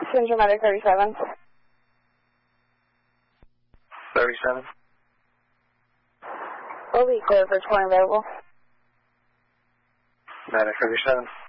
Central Medic 37. 37. Will be clear for 20 available. Medic 37.